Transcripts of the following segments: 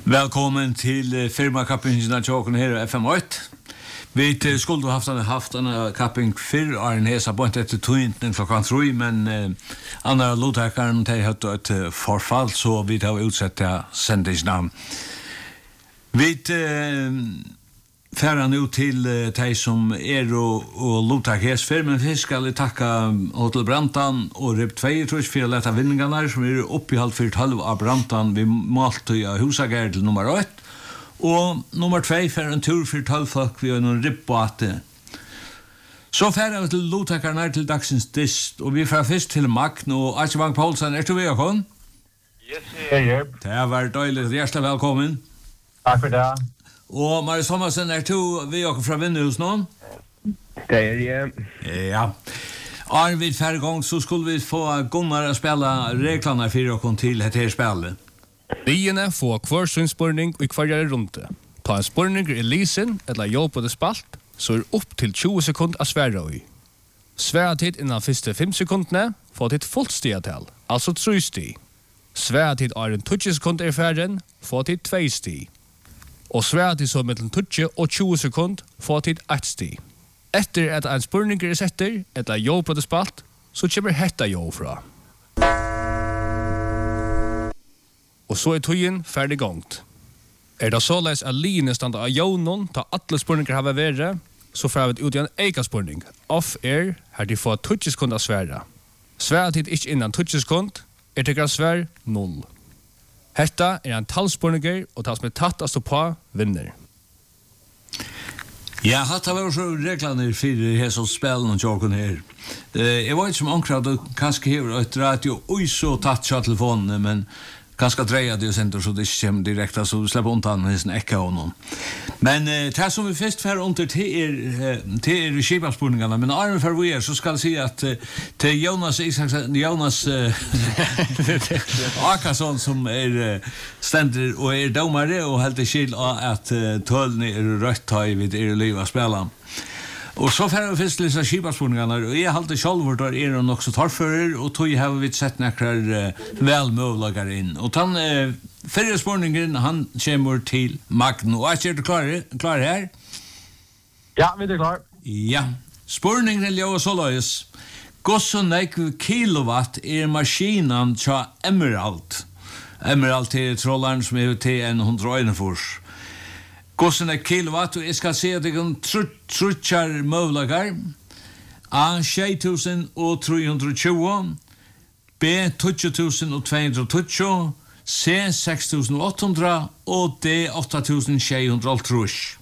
Välkommen till firmakappingen av Tjåken här FM8. Vi skulle haft en kapping för Arne Hesa på ett tydning klockan 3, men andra låttäckaren de hade ett förfall så vi har utsett det sändningsnamn. Vi färra nu till de som och låttäckers för, men vi ska tacka Hotel Brantan och Rep 2 tror jag för att lätta vinningarna som är uppe i halv 4 av Brantan. Vi målte i Husagärd till nummer 1. Og nummer 2 for en tur for 12 folk vi har noen ribbåte. Så færre vi til låttakarna til dagsens dist, og vi får først til Magn og Archibald Poulsen. Er du ved, Håkon? Yes, jeg er. Det har vært døylig. Hjertelig velkommen. Takk for det. Og Marius Thomasen, er du ved dere fra Vindhus nå? Det er jeg. Ja. Og vid færre gang så skulle vi få Gunnar å spille reglene for dere til dette spillet. Liene får hver sin spørning og hver runde. Ta en spørning lisen eller jobb på det spalt, så opp til 20 sekunder å svære i. Svære tid innan første 5 sekundene får tid fullt stiatel, altså 3 sti. Svære tid en 20 sekunder ferden får tid 2 sti. Og svære tid så mellom 20 og 20 sekunder får tid 1 sti. Etter at en spørning setter eller jobb på det spalt, så kommer hetta jobb fra. Og så tøyen ferdig gongt. Det såleis at liene standa av jaunon, ta alle spurninger har vært, så får vi ut i en eka spurning. Off air, her de får 20 sekunder svære. Svære tid ikke innan 20 sekunder, til svær 0. Hetta en tallspurninger, og ta som tatt å stå på, vinner. Ja, hatta var så reglene for hese spillen og tjåken her. Jeg var ikke som omkrat, og kanskje hever et radio, oi så tatt telefonene, men ganska dreja det center så det kommer direkt så släpper undan den eka honom. Men det som vi först för under till skipaspurningarna, men armen för vi så ska se att till Jonas Akason som ständer och domare och helt skill att tölne rött taj vid liva spela. Och så får vi först läsa skipaspurningarna och jag håller själv där är nog så tarförer och tog har vi sett några välmöjliga in. Och han förra spurningen han kommer till Magn och är du klar här? Ja, vi är klar. Ja. Spurningen är ju så lös. Gossonnek kilowatt är maskinen till Emerald. Emerald till trollaren som är till en 101 fors. Gossen kilowatt, og jeg skal se at jeg kan trutjar møvlagar. A 6.320, B 12.220, C 6.800 og D 8.630.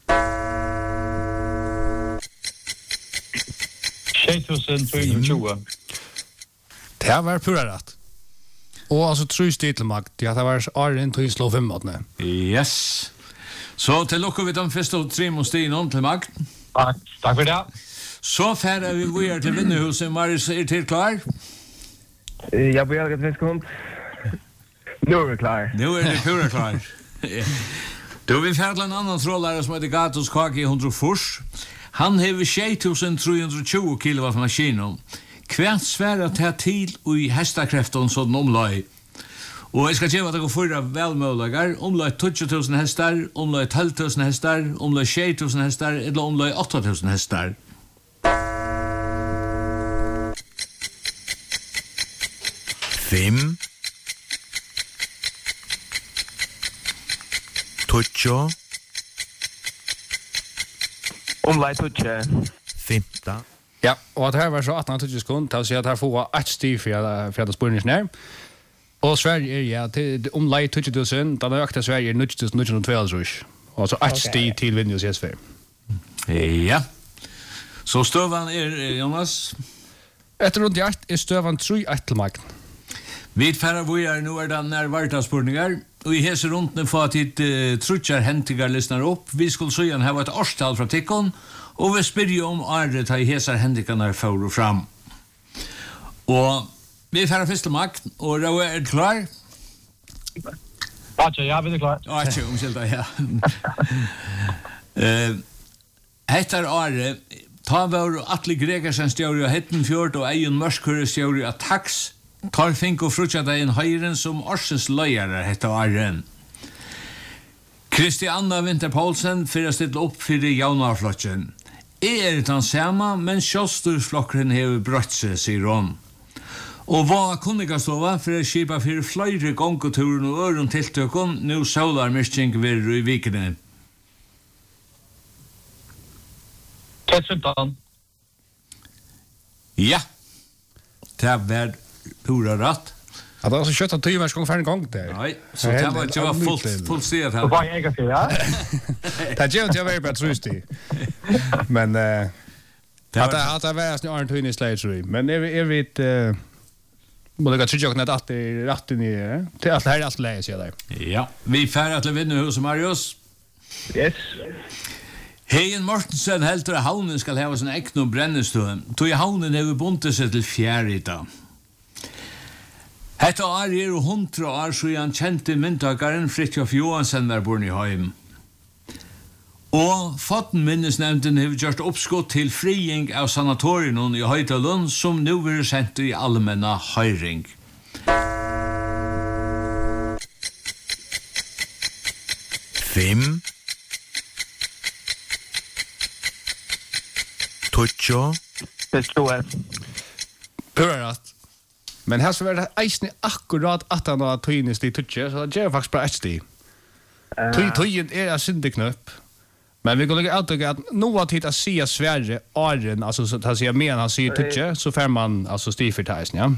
6.320. Det har vært pura rett. Og altså 3 sti til makt, det har vært Arjen til slå 5 måtene. Yes. Så til lukker vi de første 3 måstene til Magn. Takk for det. Så færre vi er til Vinnehuset. Marius, er til klar? Jeg bør gjøre et fiskehund. Nå er vi klar. Nå er vi pura klar. Då vi færre en annen trollare som heter Gatos Kaki 100 fors. Han hever 6.320 kilowatt maskiner. Hvert svære til til i hestakreften som omløy. Og jeg skal gjøre at jeg går for velmøvlager, omløy 20.000 hester, omløy 12.000 hester, omløy 6.000 hester, eller omløy 8.000 hester. Fem. Tutjo. Omløy 20. 15. Ja, og at her var så 18-20 sekunder, til å si at her får 1 sti for at spørningen her. Og Sverige er, ja, til omlai 20.000, da har økta Sverige 90.922. Og så 1 sti til Vinnehuset i SV. Ja. Så støvan er, Jonas? Etter rundt i 8 er støvan 3-1 til Magn. Vi færre hvor er nå er det nærvartaspurningar, og i hese rundene får tid trutjar hentigar listnar opp. Vi skulle så igjen ha et årstal fra tikkon, og vi spyrir om året har hese hentigarna for og fram. Og vi færre først til Magn, og Rau er klar? Ja, vi er klar. Atje, omkjelda, ja. Hettar året, ta var Atle Gregersen stjåri av Hettenfjord og Eion Mørskure stjåri av Tax, tar fink og frutja deg en høyren som Orsens løyere hetta åren. Christianna Winter Poulsen fyrir stilla upp fyrir jaunarflotjen. Det den samme, men kjøstursflokkeren hever brøtt seg, sier hun. Og hva kunnikastova for å skipa fyrir flere gongturen og øren tiltøkken, nå solarmyrking virur i vikene. Ketsuntan. Ja, det var pura ratt. Ja, det var så kjøtt av 20 vers gång for en gang der. Nei, så det var ikke fullt sted her. Så var jeg ikke ja? Det er ikke veldig bra trustig. Men at det var sånn Arne Tøyne i slag, tror jeg. Men jeg vet... Må det gå tryggjokken at alt er rett inn i det. Til alt her er alt leie, sier jeg der. Ja, vi færre til Vinnehuset, Marius. Yes. Heien Mortensen helter at havnen skal hava sin ekne brennestuen. Tog i havnen hever bundet seg til fjærita. Hetta år er 100 år siden kjente myndtakaren Fritjof Johansen var born i heim. Og Fottenminnesnevnden har gjort oppskott til friing av sanatorien i Høydalund som nå vil sendt i allmenna høyring. Fem. Tutjo. Det tror jeg. Pørat. Men her så var det eisne akkurat at han har tøynes i tutje, så det gjør faktisk bare et sti. Tøyen er syndeknøpp. Men vi kan lägga ut att några tid att se Sverige åren alltså så att säga mer han säger tutje så får man alltså stiförtajsen ja.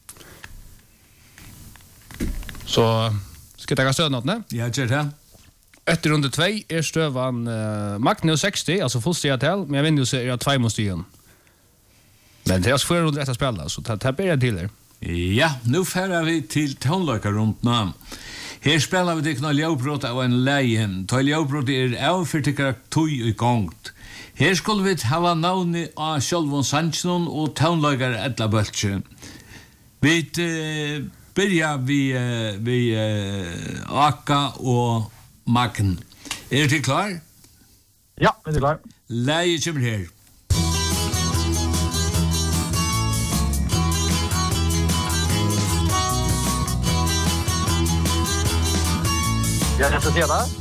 Så ska jag ta stöd något ne? Ja, det här. Efter runde 2 är stövan Magnus 60 alltså fullstjärtel men jag vinner så är 2 mot stigen. Men det är så för runde rätta spela så det blir det till er. Ja, nu färdar vi till tonlökarrundna. Her spelar vi det ljøbrott av en leien. Ta ljøbrott av for tøy i gongt. Her skulle vi hava navnet av Sjølvon Sandsson og townlager Edla Bøltje. Vi byrja vi Aka og Magn. Er du klar? Ja, vi er klar. Leie kommer her. Ja, det ser det.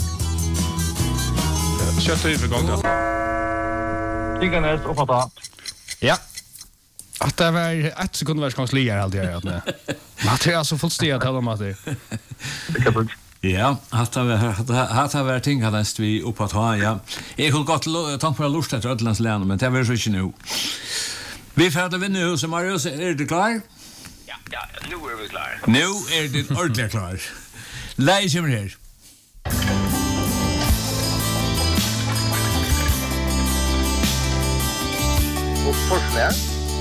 Kjøtt i for gang da. Stigganes oppfatta. Ja. At det var 1 sekund var skanslier alltid her. Men det er altså fullstid til om at det. Ja, hatt var ting hadde vi oppe at ha, ja. Jeg kunne godt tanke på å lust etter Ødlands lene, men det var så ikke nå. Vi får til Vinnehuset, Marius. Er du klar? Ja, nu er vi klar. Nå er du ordentlig klar. Leie kommer her. Och Forsvär.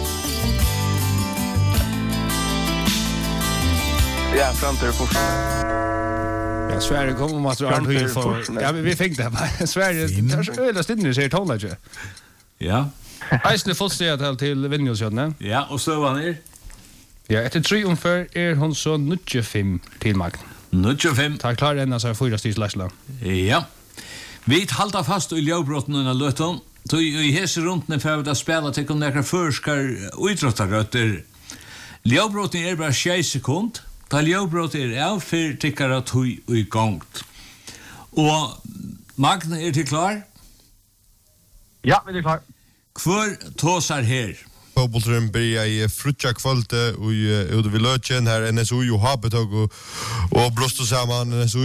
Ja, fram till Forsvär. Ja, Sverige kommer med att Arne för. Ja, vi fick det bara. Sverige tar så öla stinner sig tonlage. Ja. Eisne fullstjärtel till Vinnehuset. Ja, og så var han Ja, etter 3 omfør hon så 95 til Magn. 95. Ta klar enn så 4 stis Leisland. Ja. Vi halda fast i ljøbrotten under løtten. Så i hese rundene får vi da spela til om nekra førskar utrottarrøtter. Ljøbrotten er bare 6 sekund. Da ljøbrotten er av for tikkara tøy og i gongt. Og Magn er til klar? Ja, vi er klar. Hvor tåsar her? Fotbollsrum börjar i frutja kvällte och ute vid Lötjen här NSU och Habetag och blåste samman NSU.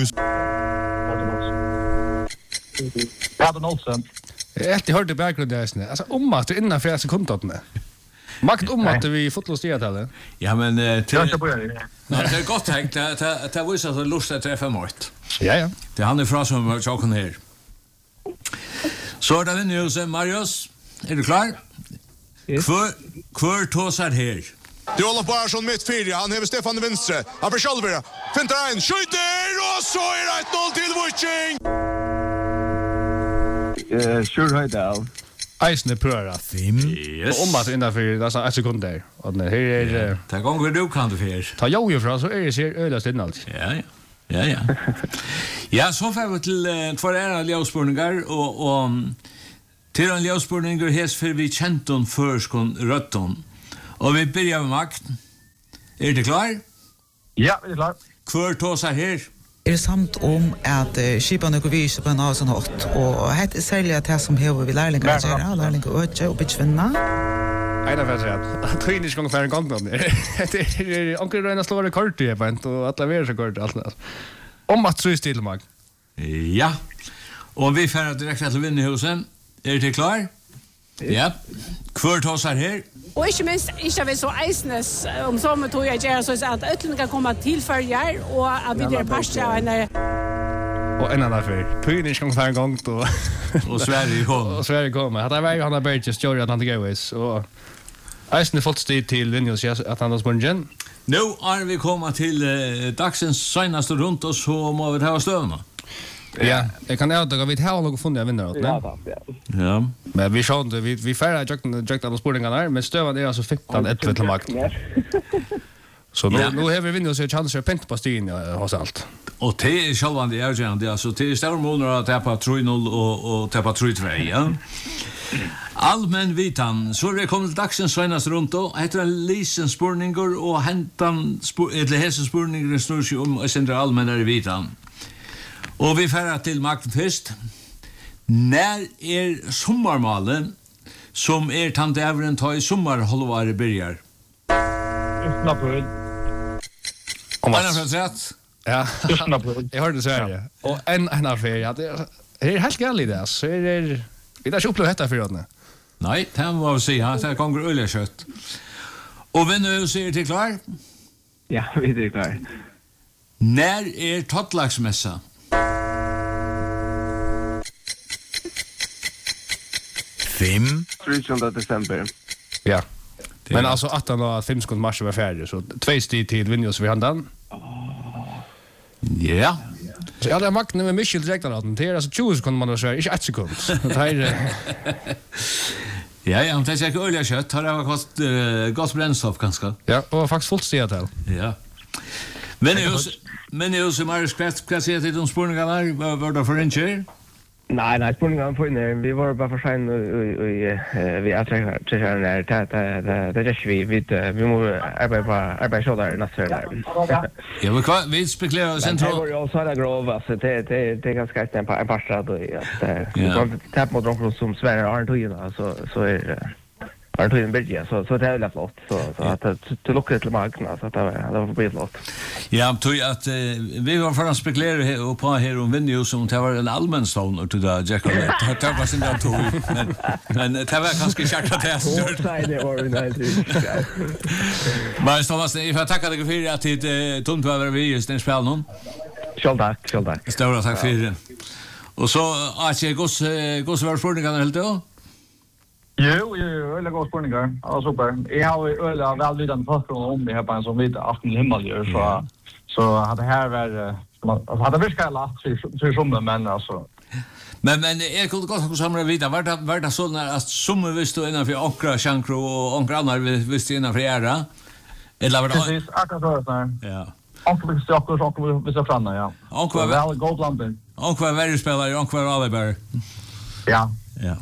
Ja, den Olsen. Jag har hört i bakgrunden där. Alltså att det innan 4 sekunder. Makt att vi fotbollsstigatallet. Ja, men Jag ska börja det. det er godt tenkt. Det viser at det lust at treffe mot. Ja. Det han er fra som var tjokken her. Så er det Vinnehuset, Marius. Er du klar? Yes. Hvor tåsar her? Det är Olof Bararsson mitt 4, han hever Stefan i vinstre. Han får själv fintar en, skjuter och så är det 1-0 till Witching! Sure Höjdal. Eisne prøver. 5. Yes. Og att innanför det är 1 sekund där. Och här är Det er gonger du kan du fer. ta jo fra så är det ser ölast in allt. Ja. Ja, så får vi til for era ljøspurningar og til en ljøspurningar hes for vi kjenton førskon røtton. Og vi byrjar med Magn. Er du klar? Ja, vi er klar. Hvor tåsar her? samt om at skipan og vis på en av sånn hatt, og hette er særlig at det som hever vi lærlinger å gjøre, lærlinger å øke og bitchvinna. Einar för att träna ska ungefär en gång då. Det är onkel Rena slår rekord i event och alla ver så kort allt. Om att så still mag. Ja. Och vi färdar direkt till Vinnehusen. Är det klar? Ja. Kvart hos här. Och inte minst, inte vi så eisnes om sommar tog jag gärna så att ötlen kan komma till förjar och att vi är pasta och en och en annan för. Träna ska ungefär en gång då. Och Sverige kom. Och Sverige kom. Hade var ju han har börjat story att han det goes och eisne fått sted till Vinjos att han har spungen. Nu är vi komma till dagsens senaste runt och så må vi ta stövna. Ja, jag kan äta vi har något funnit vinnare åt, Ja, Ja. men vi såg vi färra jag alla spårningarna men stövan är alltså 15-1 till makt. Så nu har vi Vinjos chans att penta på stigen hos allt. Och det är självande är alltså det är stora månader att tappa 3-0 och tappa 3-2, ja. Allmän vitan, så är det kommit dagsens senaste runt då. Heter en lisen spurningar och hentan eller hesen spurningar snurrar sig om central allmänare vitan. Och vi färrar till makten först. När är sommarmalen som är tandävren ta i sommarhalvåret börjar? April. Om Anna från rätt. Ja. April. Jag hörde så här. Och en affär ja, det är helt galet det. Så är det vi där upplevt detta för åtne. Nej, det var att säga att det kommer öliga kött. Och vem nu säger till klar? Ja, vi är klar. När är tottlagsmässa? Fem. 13 december. Ja. Men alltså 18 och 5 sekund mars var färdig så 2 steg till Vinjos vi handan. Ja. Så jag hade makten med Michel direkt att det är alltså 20 sekunder man då så inte 1 sekund. Det här Ja, det är säkert öliga kött. Har det varit gott brännstoff ganska. ja, och faktiskt fullt steg till. Ja. Men jag så Marius Kvast säger till de spårningarna var det för en tjej? Nej, spurningen på inne. Vi var bara för sen vi attrakterar när det vi måste arbeta så där nästa där. Ja, men vi spekulerar centralt. Det var ju också där grov alltså det är ganska en par stad och att vi kan tappa mot de som Sverige har inte så är har tagit en bild så det är väl flott så att det lockar till marknaden så att det var bra flott. Ja, tror jag att vi var för att spekulera och på här om Vinjos som det var en allmän stånd och till där Jack det var sin där tog men det var kanske chacka test. Det var nice. Men Thomas, jag tackar dig för att det tomt var vi just den spel någon. Själv tack. Stora tack för det. Och så att jag går var spårningarna helt då. Jo, öliga god spurningar. Ja, super. Jag har öliga välvidande förstånd om det här på en som vid 18 himmel gör så hade här var hade viskat lagt så som men alltså. Men jag kunde gott samla vidare var det så när att som visst då innanför ankra chankro och ankra andra visst innanför era. Eller var det precis akkurat så här. Ja. Ankra visst också så vi så framme ja. Ankra väl god lampen. Ankra väldigt spelare ankra Oliver. Ja. Ja.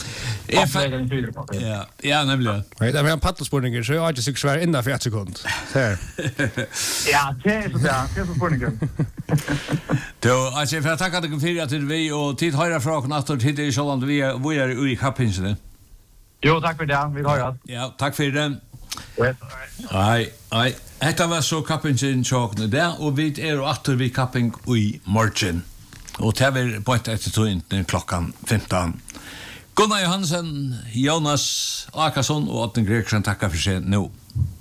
Ja, nämligen. Nej, det var en paddelspårning så jag har inte så svär innan för 1 sekund. Där. Ja, det är så spårningen. Då, alltså för att tacka dig för att vi och tid höra från att det är så att vi är i kappinsen. Jo, tack för det. Vi hörs. Ja, tack för det. Nej. Detta var så kappinsen tjockt där och vi är åter vid kapping i morgon. Och det är på ett efter klockan 15. Gunnar Johansen, Jonas Akarsson och Atten Gregersen tackar för sig nu.